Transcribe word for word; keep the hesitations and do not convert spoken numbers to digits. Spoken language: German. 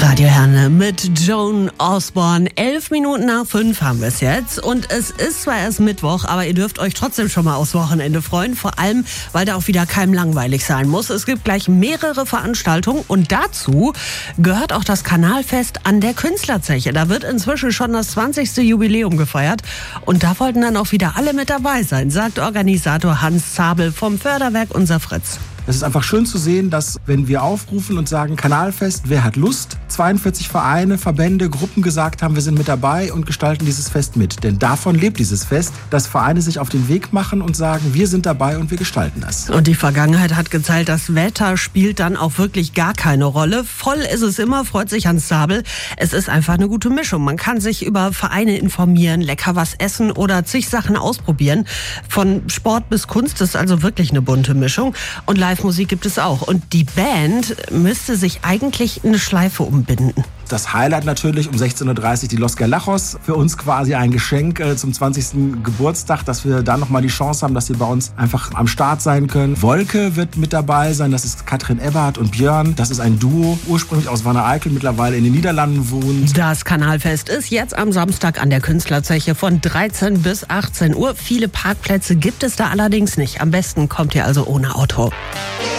Radio Herne mit Joan Osborne. Elf Minuten nach fünf haben wir es jetzt. Und es ist zwar erst Mittwoch, aber ihr dürft euch trotzdem schon mal aufs Wochenende freuen. Vor allem, weil da auch wieder keinem langweilig sein muss. Es gibt gleich mehrere Veranstaltungen und dazu gehört auch das Kanalfest an der Künstlerzeche. Da wird inzwischen schon das zwanzigste Jubiläum gefeiert. Und da wollten dann auch wieder alle mit dabei sein, sagt Organisator Hans Zabel vom Förderwerk Unser Fritz. Es ist einfach schön zu sehen, dass wenn wir aufrufen und sagen Kanalfest, wer hat Lust, zweiundvierzig Vereine, Verbände, Gruppen gesagt haben, wir sind mit dabei und gestalten dieses Fest mit. Denn davon lebt dieses Fest, dass Vereine sich auf den Weg machen und sagen, wir sind dabei und wir gestalten das. Und die Vergangenheit hat gezeigt, das Wetter spielt dann auch wirklich gar keine Rolle. Voll ist es immer, freut sich Hans Zabel. Es ist einfach eine gute Mischung. Man kann sich über Vereine informieren, lecker was essen oder zig Sachen ausprobieren. Von Sport bis Kunst ist also wirklich eine bunte Mischung. Und live Musik gibt es auch. Und die Band müsste sich eigentlich eine Schleife umbinden. Das Highlight natürlich um sechzehn Uhr dreißig die Los Galajos. Für uns quasi ein Geschenk äh, zum zwanzigsten Geburtstag, dass wir da nochmal die Chance haben, dass sie bei uns einfach am Start sein können. Wolke wird mit dabei sein. Das ist Katrin Eberhardt und Björn. Das ist ein Duo, ursprünglich aus Wanne-Eickel, mittlerweile in den Niederlanden wohnt. Das Kanalfest ist jetzt am Samstag an der Künstlerzeche von dreizehn bis achtzehn Uhr. Viele Parkplätze gibt es da allerdings nicht. Am besten kommt ihr also ohne Auto.